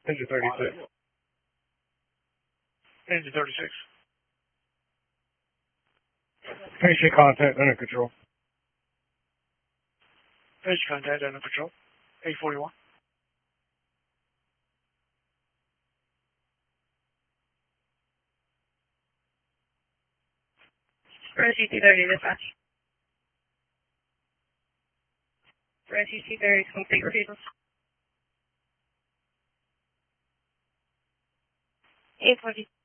Engine 36. Engine 36. Patient contact under control. Patient contact under control. 841. Rescue 230 dispatch. Rescue 230 complete refusal. 840.